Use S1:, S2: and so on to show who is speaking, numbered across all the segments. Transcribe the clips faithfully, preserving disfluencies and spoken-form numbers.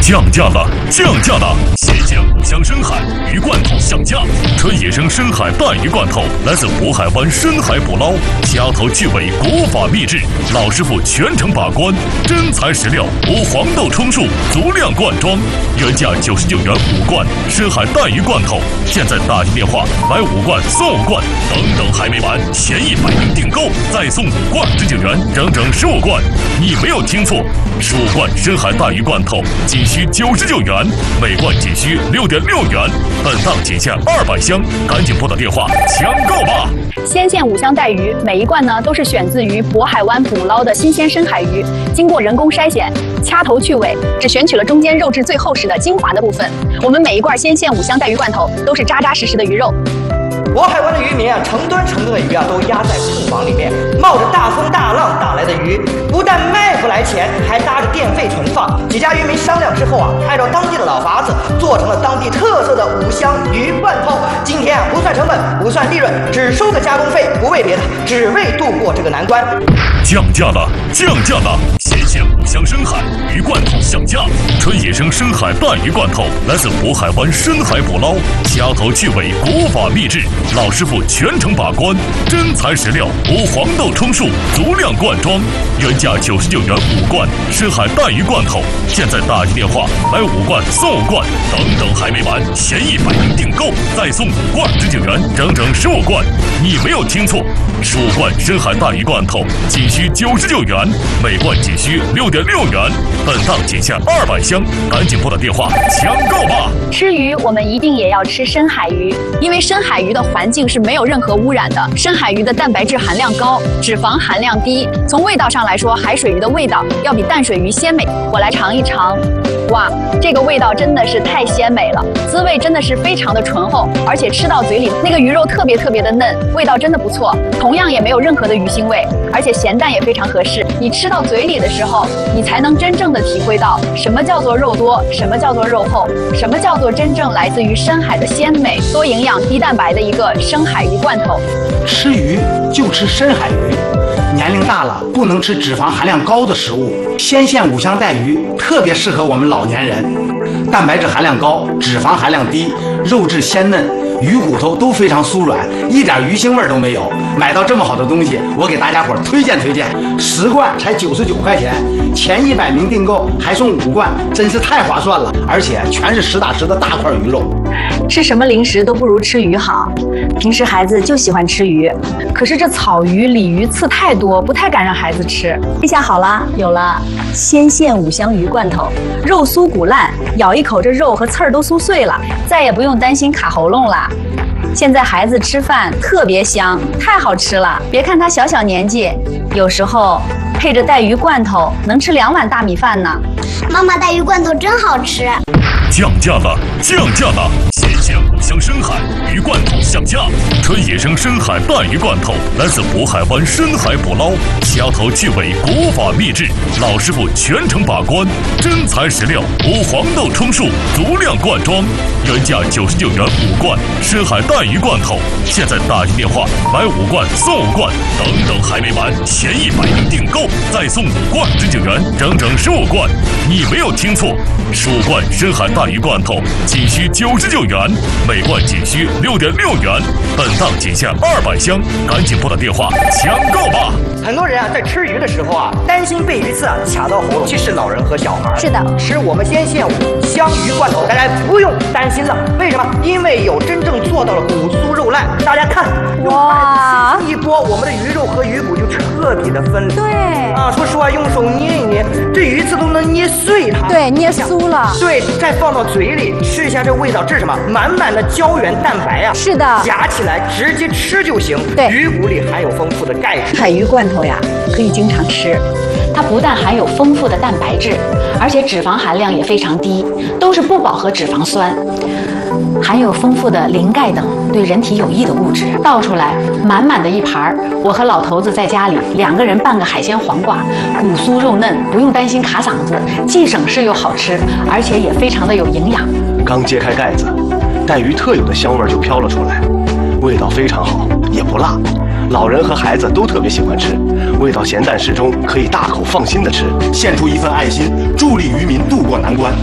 S1: 降价了，降价了！新鲜五香深海鱼罐头上架，纯野生深海带鱼罐头来自渤海湾深海捕捞，掐头去尾，国法秘制，老师傅全程把关，真材实料，无黄豆充数，足量灌装，原价九十九元五罐深海带鱼罐头，现在打进电话买五罐送五罐，等等还没完，前一百名订购再送五罐十九元，整整十五罐，你没有听错，十五罐深海带鱼罐头仅需九十九元，每罐仅需六点六元，本档仅限二百箱，赶紧拨打电话抢购吧！
S2: 鲜线五香带鱼，每一罐呢都是选自于渤海湾捕捞的新鲜深海鱼，经过人工筛选，掐头去尾，只选取了中间肉质最厚实的精华的部分。我们每一罐鲜线五香带鱼罐头都是扎扎实实的鱼肉。
S3: 渤海湾的渔民啊，成吨成吨的鱼啊，都压在库房里面，冒着大风大浪打来的鱼，不但卖不来钱，还搭着电费存放。几家渔民商量之后啊，按照当地的老法子，做成了当地特色的五香鱼罐头。今天啊，不算成本，不算利润，只收个加工费，不为别的，只为度过这个难关。
S1: 降价了，降价了！鲜鲜五香深海鱼罐头上架，纯野生深海带鱼罐头来自渤海湾深海捕捞，掐头去尾，国法秘制，老师傅全程把关，真材实料，无黄豆充数，足量灌装，原价九十九元五罐深海带鱼罐头，现在打进电话买五罐送五罐，等等还没完，前一百名订购再送五罐十九元，整整十五罐，你没有听错，十五罐深海带鱼罐头仅需九十九元，每罐仅需六点六元，本档仅限二百箱，赶紧拨打电话抢购吧！
S2: 吃鱼，我们一定也要吃深海鱼，因为深海鱼的环境是没有任何污染的。深海鱼的蛋白质含量高，脂肪含量低。从味道上来说，海水鱼的味道要比淡水鱼鲜美。我来尝一尝，哇，这个味道真的是太鲜美了，滋味真的是非常的醇厚，而且吃到嘴里那个鱼肉特别特别的嫩，味道真的不错。同样也没有任何的鱼腥味，而且咸淡也非常合适。你吃到嘴里的时候，你才能真正的体会到什么叫做肉多，什么叫做肉厚，什么叫做真正来自于深海的鲜美、多营养、低蛋白的一个深海鱼罐头。
S4: 吃鱼就吃深海鱼，年龄大了不能吃脂肪含量高的食物。鲜线五香带鱼特别适合我们老年人，蛋白质含量高，脂肪含量低，肉质鲜嫩，鱼骨头都非常酥软，一点鱼腥味都没有。买到这么好的东西，我给大家伙推荐推荐，十罐才九十九块钱，前一百名订购还送五罐，真是太划算了，而且全是实打实的大块鱼肉。
S5: 吃什么零食都不如吃鱼好，平时孩子就喜欢吃鱼，可是这草鱼、鲤鱼刺太多，不太敢让孩子吃。这下好了，有了鲜线五香鱼罐头，肉酥骨烂，咬一口这肉和刺儿都酥碎了，再也不用担心卡喉咙了。现在孩子吃饭特别香，太好吃了。别看他小小年纪，有时候配着带鱼罐头能吃两碗大米饭呢。
S6: 妈妈，带鱼罐头真好吃。
S1: 降价了，降价了！鲜鲜五香深海鱼罐头上架，纯野生深海带鱼罐头来自渤海湾深海捕捞，掐头去尾，国法秘制，老师傅全程把关，真材实料，无黄豆充数，足量灌装，原价九十九元五罐深海带鱼罐头，现在打进电话买五罐送五罐，等等还没完，前一百名订购再送五罐十九元，整整十五罐，你没有听错，十五罐深海带鱼罐头仅需九十九元，每罐仅需六点六元，本档仅限二百箱，赶紧拨打电话抢购吧！
S3: 很多人啊，在吃鱼的时候啊，担心被鱼刺啊卡到喉咙，其实老人和小孩
S2: 是的，
S3: 吃我们鲜线五香鱼罐头，大家不用担心了。为什么？因为有真正做到了骨酥肉烂。大家看，哇，一拨，我们的鱼肉和鱼骨就彻底的分离。
S5: 对
S3: 啊，说实话，用手捏一捏，这鱼刺都能捏碎它。
S5: 对，捏酥了。
S3: 对，再放到嘴里吃一下，这味道，这是什么？满满的胶原蛋白啊！
S5: 是的，
S3: 夹起来直接吃就行。
S5: 对，
S3: 鱼骨里含有丰富的钙质。
S5: 海鱼罐头呀，可以经常吃。
S7: 它不但含有丰富的蛋白质，而且脂肪含量也非常低，都是不饱和脂肪酸，含有丰富的磷钙等对人体有益的物质。倒出来满满的一盘儿，我和老头子在家里两个人拌个海鲜黄瓜，骨酥肉嫩，不用担心卡嗓子，既省事又好吃，而且也非常的有营养。
S8: 刚揭开盖子，带鱼特有的香味就飘了出来，味道非常好，也不辣，老人和孩子都特别喜欢吃，味道咸淡适中，可以大口放心的吃，
S4: 献出一份爱心，助力渔民渡过难关。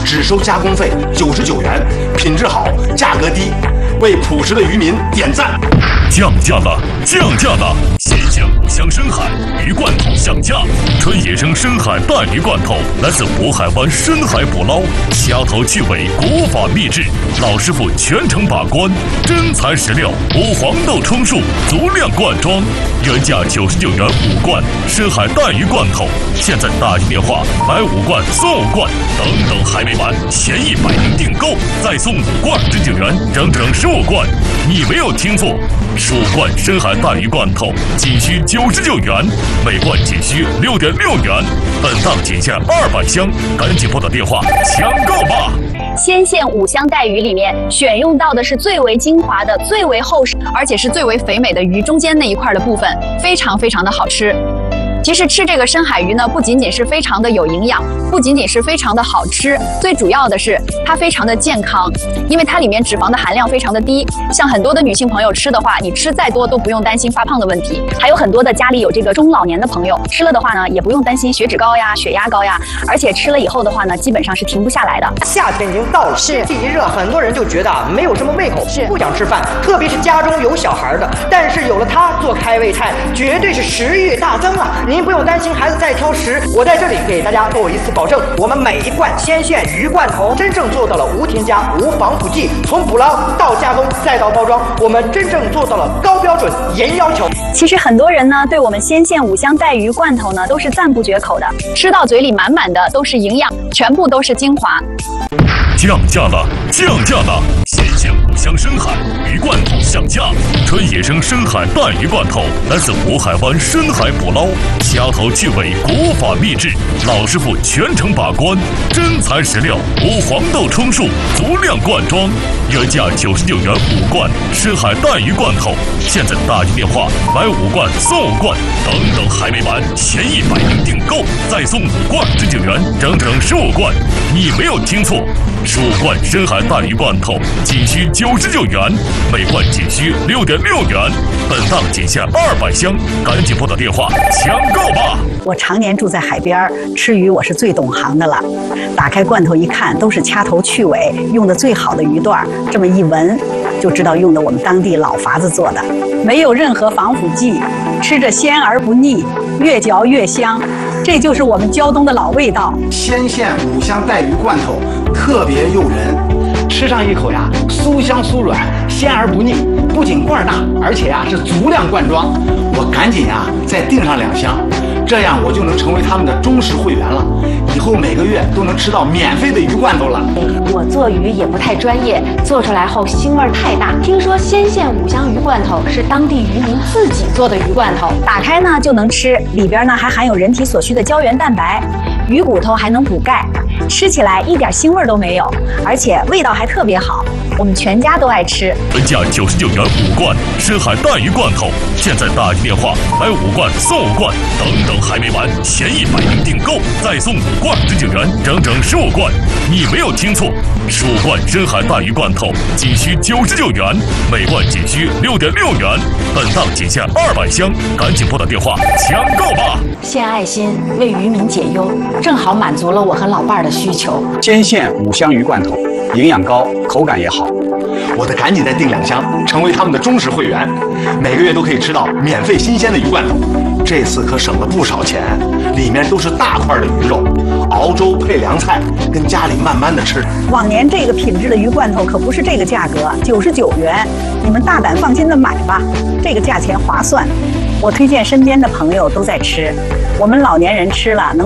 S4: 只收加工费九十九元，品质好，价格低，为朴实的渔民点赞。
S1: 降价了，降价了！鲜鲜五香深海鱼罐头降价，纯野生深海带鱼罐头，来自渤海湾深海捕捞，虾头去尾，国法秘制，老师傅全程把关，真材实料，无黄豆充数，足量灌装，原价九十九元五罐深海带鱼罐头，现在打进电话买五罐送五罐，等等还没完，前一百名订购再送五罐十九元，整整十五罐，你没有听错。十五罐深海带鱼罐头仅需九十九元，每罐仅需六点六元，本档仅限二百箱，赶紧拨打电话抢购吧！
S2: 鲜线五香带鱼里面选用到的是最为精华的、最为厚实，而且是最为肥美的鱼中间那一块的部分，非常非常的好吃。其实吃这个深海鱼呢，不仅仅是非常的有营养，不仅仅是非常的好吃，最主要的是它非常的健康，因为它里面脂肪的含量非常的低。像很多的女性朋友吃的话，你吃再多都不用担心发胖的问题。还有很多的家里有这个中老年的朋友，吃了的话呢，也不用担心血脂高呀、血压高呀，而且吃了以后的话呢，基本上是停不下来的。
S3: 夏天已经到了，
S2: 是
S3: 天气一热，很多人就觉得啊没有什么胃口，
S2: 是
S3: 不想吃饭，特别是家中有小孩的。但是有了它做开胃菜，绝对是食欲大增啊！您不用担心孩子再挑食，我在这里给大家做一次保证，我们每一罐鲜线鱼罐头真正做到了无添加、无防腐剂，从捕捞到加工再到包装，我们真正做到了高标准、严要求。
S2: 其实很多人呢，对我们鲜线五香带鱼罐头呢，都是赞不绝口的，吃到嘴里满满的都是营养，全部都是精华。
S1: 降价了，降价了！鲜鲜五香深海鱼罐头降价，纯野生深海带鱼罐头，来自渤海湾深海捕捞，虾头去尾，国法秘制，老师傅全程把关，真材实料，无黄豆充数，足量灌装，原价九十九元五罐深海带鱼罐头，现在打进电话买五罐送五罐，等等还没完，前一百名订购再送五罐十九元，整整十五罐，你没有听错。十五罐深海带鱼罐头仅需九十九元，每罐仅需六点六元，本档仅限二百箱，赶紧拨打电话抢购吧！
S5: 我常年住在海边，吃鱼我是最懂行的了。打开罐头一看，都是掐头去尾，用的最好的鱼段，这么一闻就知道用的我们当地老法子做的，没有任何防腐剂，吃着鲜而不腻，越嚼越香。这就是我们胶东的老味道。
S4: 鲜线五香带鱼罐头特别诱人，吃上一口呀，酥香酥软，鲜而不腻。不仅罐大，而且呀是足量灌装。我赶紧呀再订上两箱，这样我就能成为他们的忠实会员了。以后每个月都能吃到免费的鱼罐头了。
S7: 我做鱼也不太专业，做出来后腥味太大。听说鲜线五香鱼罐头是当地渔民自己做的鱼罐头，
S5: 打开呢就能吃，里边呢还含有人体所需的胶原蛋白，鱼骨头还能补钙，吃起来一点腥味都没有，而且味道还特别好，我们全家都爱吃。
S1: 原价九十九元五罐深海带鱼罐头，现在打进电话买五罐送五罐，等等还没完，前一百名订购再送五罐十九元，整整十五罐，你没有听错，十五罐深海带鱼罐头仅需九十九元，每罐仅需六点六元，本档仅限二百箱，赶紧拨打电话抢购吧！
S7: 献爱心为渔民解忧，正好满足了我和老伴儿的需求。
S9: 鲜线五香鱼罐头，营养高，口感也好。
S8: 我得赶紧再订两箱，成为他们的忠实会员，每个月都可以吃到免费新鲜的鱼罐头。这次可省了不少钱，里面都是大块的鱼肉，熬粥配凉菜，跟家里慢慢的吃。
S5: 往年这个品质的鱼罐头可不是这个价格，九十九元，你们大胆放心的买吧，这个价钱划算。我推荐身边的朋友都在吃，我们老年人吃了能